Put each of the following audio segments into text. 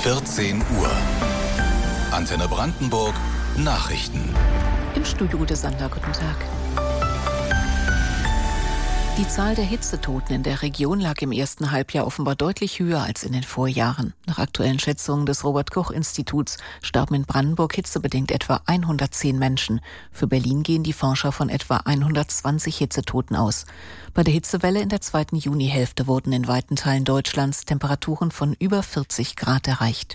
14 Uhr. Antenne Brandenburg Nachrichten. Im Studio Ute Sander, guten Tag. Die Zahl der Hitzetoten in der Region lag im ersten Halbjahr offenbar deutlich höher als in den Vorjahren. Nach aktuellen Schätzungen des Robert-Koch-Instituts starben in Brandenburg hitzebedingt etwa 110 Menschen. Für Berlin gehen die Forscher von etwa 120 Hitzetoten aus. Bei der Hitzewelle in der zweiten Junihälfte wurden in weiten Teilen Deutschlands Temperaturen von über 40 Grad erreicht.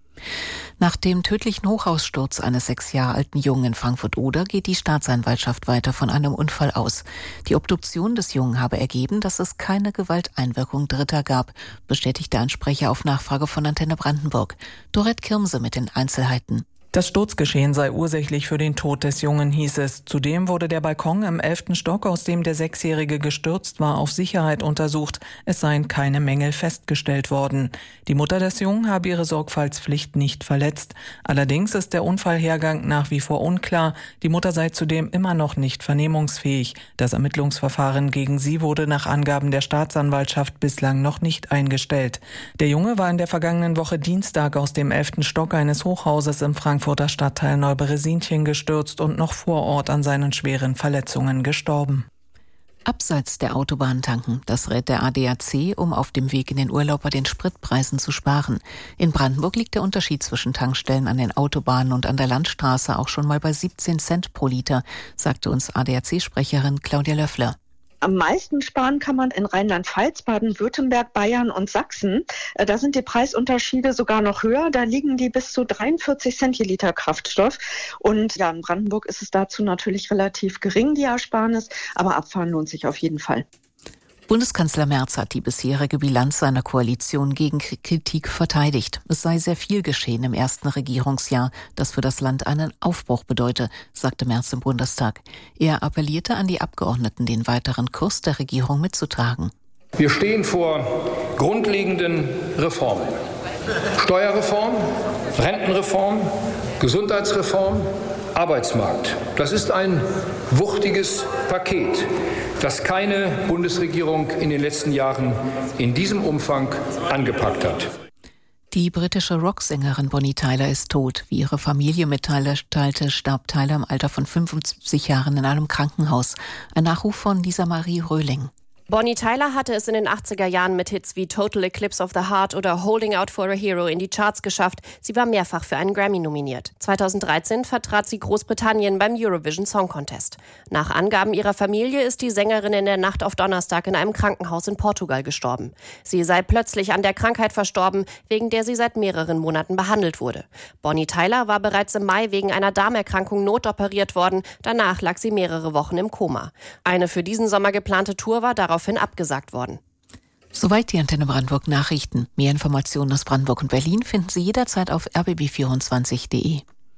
Nach dem tödlichen Hochhaussturz eines 6 Jahre alten Jungen in Frankfurt-Oder geht die Staatsanwaltschaft weiter von einem Unfall aus. Die Obduktion des Jungen habe ergeben, dass es keine Gewalteinwirkung Dritter gab, bestätigte ein Sprecher auf Nachfrage von Antenne Brandenburg. Dorette Kirmse mit den Einzelheiten. Das Sturzgeschehen sei ursächlich für den Tod des Jungen, hieß es. Zudem wurde der Balkon im 11. Stock, aus dem der 6-Jährige gestürzt war, auf Sicherheit untersucht. Es seien keine Mängel festgestellt worden. Die Mutter des Jungen habe ihre Sorgfaltspflicht nicht verletzt. Allerdings ist der Unfallhergang nach wie vor unklar. Die Mutter sei zudem immer noch nicht vernehmungsfähig. Das Ermittlungsverfahren gegen sie wurde nach Angaben der Staatsanwaltschaft bislang noch nicht eingestellt. Der Junge war in der vergangenen Woche Dienstag aus dem 11. Stock eines Hochhauses im Frankfurter Stadtteil Neuberesinchen gestürzt und noch vor Ort an seinen schweren Verletzungen gestorben. Abseits der Autobahn tanken, das rät der ADAC, um auf dem Weg in den Urlaub bei den Spritpreisen zu sparen. In Brandenburg liegt der Unterschied zwischen Tankstellen an den Autobahnen und an der Landstraße auch schon mal bei 17 Cent pro Liter, sagte uns ADAC-Sprecherin Claudia Löffler. Am meisten sparen kann man in Rheinland-Pfalz, Baden-Württemberg, Bayern und Sachsen. Da sind die Preisunterschiede sogar noch höher. Da liegen die bis zu 43 Cent je Liter Kraftstoff. Und ja, in Brandenburg ist es dazu natürlich relativ gering, die Ersparnis. Aber abfahren lohnt sich auf jeden Fall. Bundeskanzler Merz hat die bisherige Bilanz seiner Koalition gegen Kritik verteidigt. Es sei sehr viel geschehen im ersten Regierungsjahr, das für das Land einen Aufbruch bedeute, sagte Merz im Bundestag. Er appellierte an die Abgeordneten, den weiteren Kurs der Regierung mitzutragen. Wir stehen vor grundlegenden Reformen. Steuerreform, Rentenreform, Gesundheitsreform, Arbeitsmarkt. Das ist ein wuchtiges Paket, das keine Bundesregierung in den letzten Jahren in diesem Umfang angepackt hat. Die britische Rocksängerin Bonnie Tyler ist tot. Wie ihre Familie mitteilte, starb Tyler im Alter von 75 Jahren in einem Krankenhaus. Ein Nachruf von Lisa Marie Röhling. Bonnie Tyler hatte es in den 80er Jahren mit Hits wie Total Eclipse of the Heart oder Holding Out for a Hero in die Charts geschafft. Sie war mehrfach für einen Grammy nominiert. 2013 vertrat sie Großbritannien beim Eurovision Song Contest. Nach Angaben ihrer Familie ist die Sängerin in der Nacht auf Donnerstag in einem Krankenhaus in Portugal gestorben. Sie sei plötzlich an der Krankheit verstorben, wegen der sie seit mehreren Monaten behandelt wurde. Bonnie Tyler war bereits im Mai wegen einer Darmerkrankung notoperiert worden. Danach lag sie mehrere Wochen im Koma. Eine für diesen Sommer geplante Tour war daraufhin abgesagt worden. Soweit die Antenne Brandenburg Nachrichten. Mehr Informationen aus Brandenburg und Berlin finden Sie jederzeit auf rbb24.de.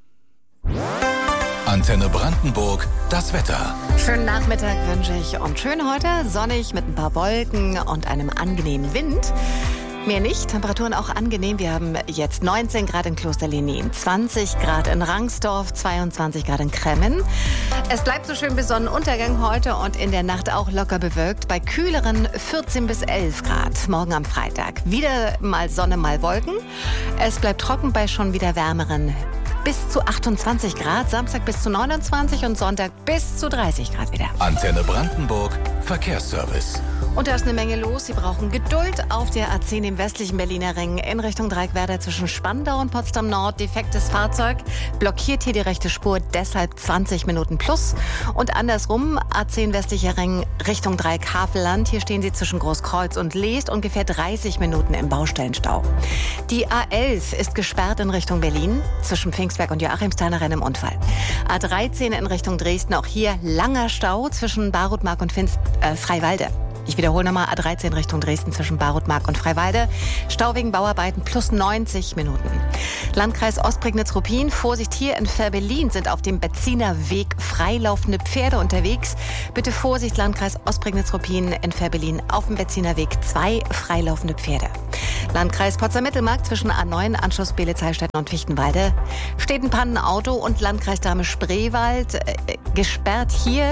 Antenne Brandenburg, das Wetter. Schönen Nachmittag wünsche ich und schön heute, sonnig mit ein paar Wolken und einem angenehmen Wind. Mehr nicht, Temperaturen auch angenehm. Wir haben jetzt 19 Grad in Klosterlenin, 20 Grad in Rangsdorf, 22 Grad in Kremmen. Es bleibt so schön bis Sonnenuntergang heute und in der Nacht auch locker bewölkt bei kühleren 14 bis 11 Grad. Morgen am Freitag wieder mal Sonne, mal Wolken. Es bleibt trocken bei schon wieder wärmeren bis zu 28 Grad, Samstag bis zu 29 und Sonntag bis zu 30 Grad wieder. Antenne Brandenburg, Verkehrsservice. Und da ist eine Menge los. Sie brauchen Geduld auf der A10 im westlichen Berliner Ring in Richtung Dreieckwerder zwischen Spandau und Potsdam Nord. Defektes Fahrzeug blockiert hier die rechte Spur, deshalb 20 Minuten plus. Und andersrum, A10 westlicher Ring Richtung Dreieck Havelland. Hier stehen Sie zwischen Großkreuz und Leest, ungefähr 30 Minuten im Baustellenstau. Die A11 ist gesperrt in Richtung Berlin zwischen Pfingstberg und Joachimsthal nach einem Unfall. A13 in Richtung Dresden, auch hier langer Stau zwischen Barutmark und Freiwalde. Ich wiederhole nochmal, A13 Richtung Dresden zwischen Barutmark und Freiwalde. Stau wegen Bauarbeiten plus 90 Minuten. Landkreis Ostprignitz-Ruppin. Vorsicht, hier in Ferbellin sind auf dem Betziner Weg freilaufende Pferde unterwegs. Bitte Vorsicht, Landkreis Ostprignitz-Ruppin in Ferbellin auf dem Betziner Weg 2 freilaufende Pferde. Landkreis Potsdam-Mittelmark zwischen A9, Anschluss Beelitz-Heilstätten und Fichtenwalde. Steht ein Pannenauto und Landkreis Dahme-Spreewald gesperrt hier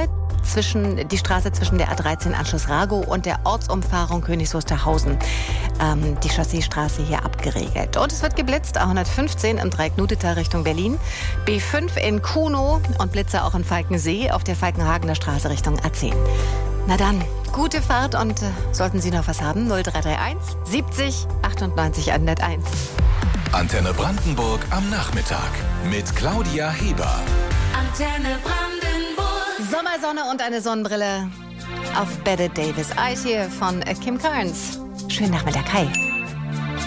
die Straße zwischen der A13 Anschluss Ragow und der Ortsumfahrung Königs Wusterhausen. Die Chausseestraße hier abgeregelt. Und es wird geblitzt, A115 im Dreieck Nudetal Richtung Berlin, B5 in Kunow und Blitze auch in Falkensee auf der Falkenhagener Straße Richtung A10. Na dann, gute Fahrt und sollten Sie noch was haben, 0331 70 98 101. Antenne Brandenburg am Nachmittag mit Claudia Heber. Antenne Brandenburg. Sommersonne und eine Sonnenbrille auf Bette Davis. Eyes hier von Kim Carnes. Schönen Nachmittag, hi.